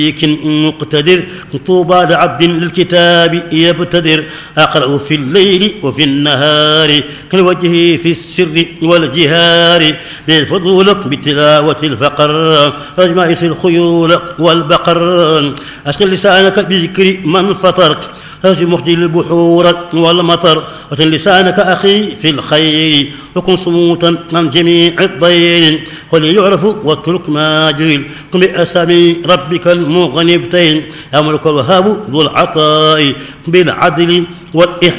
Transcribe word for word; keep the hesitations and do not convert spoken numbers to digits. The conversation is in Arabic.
مقتدر طوبى لعبد للكتاب يبتدر أقرأ في الليل وفي النهار كالوجه في السر والجهار للفضول بتلاوة الفقر أجمائس الخيول والبقر أشغل لسانك بذكر من فطر هز مخجل البحور والمطر وتن لسانك أخي في الخير وكن صموتا عن جميع الضير قل يعرف واترك ما جهل قم بأسامي ربك المغنبتين أمرك الوهاب ذو العطاء بالعدل والإحسان